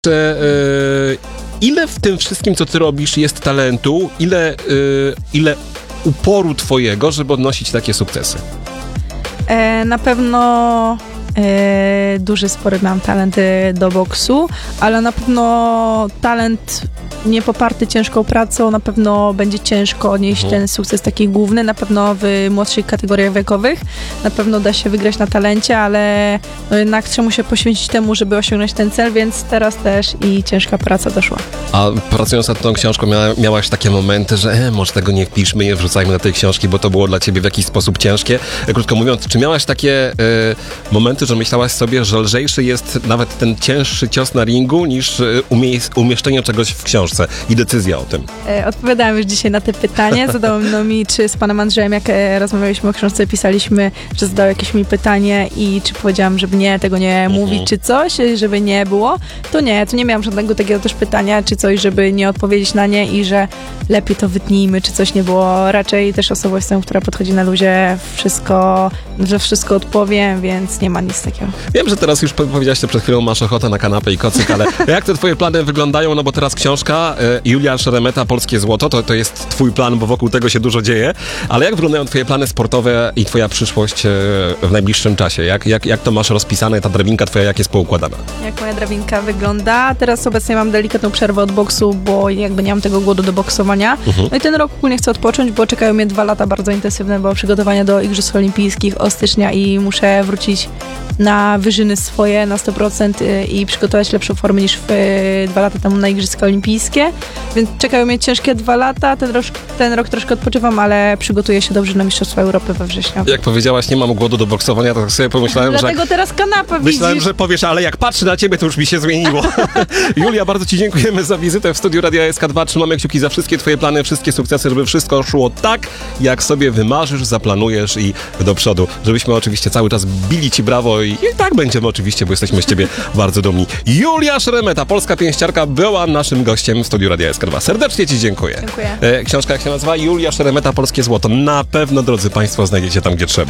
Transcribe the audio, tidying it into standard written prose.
Ile w tym wszystkim, co ty robisz, jest talentu? Ile uporu twojego, żeby odnosić takie sukcesy? Na pewno duży, spory mam talent do boksu, ale na pewno talent nie poparty ciężką pracą, na pewno będzie ciężko odnieść ten sukces taki główny, na pewno w młodszych kategoriach wiekowych, na pewno da się wygrać na talencie, ale no jednak trzeba się poświęcić temu, żeby osiągnąć ten cel, więc teraz też i ciężka praca doszła. A pracując nad tą książką miałaś takie momenty, że może tego nie wpiszmy, nie wrzucajmy do tej książki, bo to było dla ciebie w jakiś sposób ciężkie. Krótko mówiąc, czy miałaś takie momenty, że myślałaś sobie, że lżejszy jest nawet ten cięższy cios na ringu niż umieszczenie czegoś w książce i decyzja o tym? Odpowiadałam już dzisiaj na te pytanie. Zadano mi, czy z panem Andrzejem, jak rozmawialiśmy o książce, pisaliśmy, że zadał jakieś mi pytanie i czy powiedziałam, żeby nie, tego nie mówić, czy coś, żeby nie było. To nie miałam żadnego takiego też pytania, czy coś, żeby nie odpowiedzieć na nie i że lepiej to wytnijmy, czy coś nie było. Raczej też osobą jestem, która podchodzi na luzie, że wszystko odpowiem, więc nie ma nic takiego. Wiem, że teraz już powiedziałaś, że przed chwilą masz ochotę na kanapę i kocyk, ale jak te twoje plany wyglądają? No bo teraz książka Julia Szeremeta, Polskie Złoto, to jest twój plan, bo wokół tego się dużo dzieje, ale jak wyglądają twoje plany sportowe i twoja przyszłość w najbliższym czasie? Jak to masz rozpisane, ta drabinka twoja, jak jest poukładana? Jak moja drabinka wygląda? Teraz obecnie mam delikatną przerwę od boksu, bo jakby nie mam tego głodu do boksowania. No i ten rok ogólnie chcę odpocząć, bo czekają mnie 2 lata bardzo intensywne, bo przygotowania do Igrzysk Olimpijskich od stycznia i muszę wrócić na wyżyny swoje na 100% i przygotować lepszą formę niż 2 lata temu na Igrzyska Olimpijskie. Więc czekają mnie ciężkie 2 lata. Ten rok troszkę odpoczywam, ale przygotuję się dobrze na Mistrzostwa Europy we wrześniu. Jak powiedziałaś, nie mam głodu do boksowania, to tak sobie pomyślałem, Dlatego teraz kanapę widzisz. Myślałem, że powiesz, ale jak patrzę na ciebie, to już mi się zmieniło. Julia, bardzo ci dziękujemy za wizytę w studiu Radia SK2. Trzymamy kciuki za wszystkie twoje plany, wszystkie sukcesy, żeby wszystko szło tak, jak sobie wymarzysz, zaplanujesz i do przodu. Żebyśmy oczywiście cały czas bili ci brawo i tak będziemy oczywiście, bo jesteśmy z ciebie bardzo dumni. Julia Szeremeta, polska pięściarka, była naszym gościem w studiu Radia SK2. Serdecznie ci dziękuję. Dziękuję. Książka jak się nazywa? Julia Szeremeta, Polskie Złoto. Na pewno, drodzy państwo, znajdziecie tam, gdzie trzeba.